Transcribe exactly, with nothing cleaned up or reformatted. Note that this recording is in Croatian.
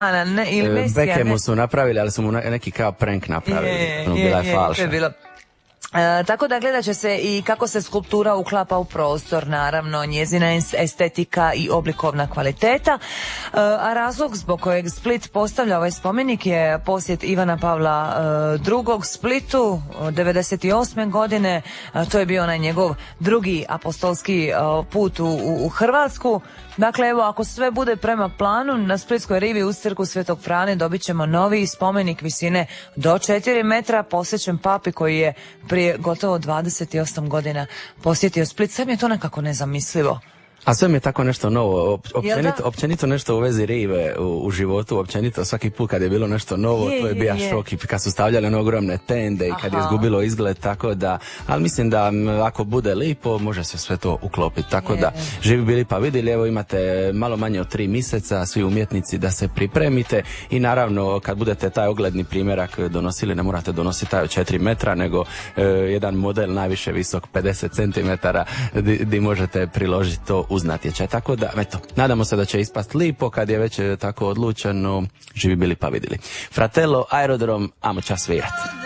ne, ili Mesija. Beckhamu su napravili, ali su mu neki kao prank napravili. Je, ono, je, bila je, je, falša. je bilo. E, tako da gledat će se i kako se skulptura uklapa u prostor, naravno njezina estetika i oblikovna kvaliteta, e, a razlog zbog kojeg Split postavlja ovaj spomenik je posjet Ivana Pavla e, drugog Splitu devedeset osme godine, e, to je bio onaj njegov drugi apostolski e, put u, u, u Hrvatsku. Dakle, evo, ako sve bude prema planu, na Splitskoj rivi uz crkvu Svetog Frane dobit ćemo novi spomenik visine do četiri metra posvećen papi koji je prije gotovo dvadeset osam godina posjetio Split. Sve mi je to nekako nezamislivo. A sve mi je tako nešto novo, općenito, općenito nešto u vezi rive u, u životu, općenito svaki put kad je bilo nešto novo, je, to je bio šok i kad su stavljali one ogromne tende i kad Aha. je izgubilo izgled, tako da, ali mislim da ako bude lipo, može se sve to uklopiti, tako je. Da živi bili pa vidjeli, evo imate malo manje od tri mjeseca, svi umjetnici da se pripremite i naravno kad budete taj ogledni primjerak donosili, ne morate donositi taj od četiri metra, nego e, jedan model najviše visok pedeset centimetara di možete priložiti to uz natječaj, tako da, eto, nadamo se da će ispast lipo kad je već tako odlučeno, živi bili pa vidjeli. Fratello, aerodrom, amo čas svirat.